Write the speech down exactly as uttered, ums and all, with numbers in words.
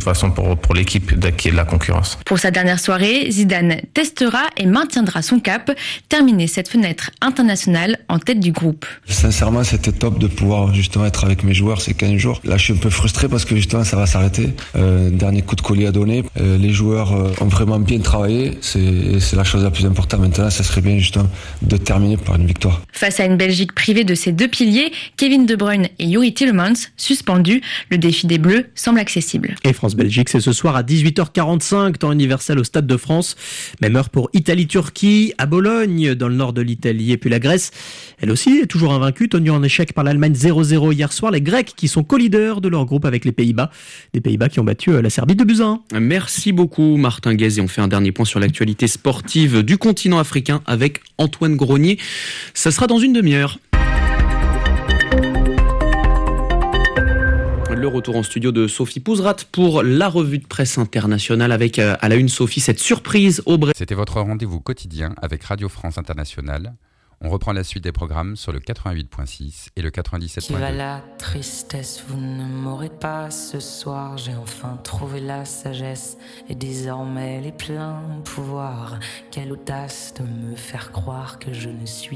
façon pour, pour l'équipe qui est de la concurrence. Pour sa dernière soirée, Zidane testera et maintiendra son cap, terminer cette fenêtre internationale en tête du groupe. Sincèrement, c'était top de pouvoir justement être avec mes joueurs ces quinze jours. Là, je suis un peu frustré parce que justement, ça va s'arrêter. Euh, dernier coup de collier à donner. Euh, les joueurs euh, ont vraiment bien travaillé. C'est, c'est la chose la plus importante maintenant. Ça serait bien justement de terminer par une victoire. Face à une Belgique privée de ses deux piliers, Kevin De Bruyne et Youri Tielemans, suspendus, le défi des Bleus semble accessible. Et France-Belgique, c'est ce soir à dix-huit heures quarante-cinq, temps universel au Stade de France. Même heure pour Italie-Turquie, à Bologne, dans le nord de l'Italie. Et puis la Grèce, elle aussi est toujours invaincue, tenue en échec par l'Allemagne zéro zéro hier soir. Les Grecs qui sont co-leaders de leur groupe avec les Pays-Bas. Les Pays-Bas qui ont battu la Serbie de buts à un. Merci beaucoup Martin Guez. Et on fait un dernier point sur l'actualité sportive du continent africain avec Antoine Grenier. Ça sera dans une demi-heure. Le retour en studio de Sophie Pouzrat pour la revue de presse internationale avec euh, à la une Sophie cette surprise au Brésil. C'était votre rendez-vous quotidien avec Radio France Internationale. On reprend la suite des programmes sur le quatre-vingt-huit virgule six et le quatre-vingt-dix-sept virgule deux. Qui va la tristesse, vous ne m'aurez pas ce soir. J'ai enfin trouvé la sagesse et désormais les pleins pouvoirs. Quelle audace de me faire croire que je ne suis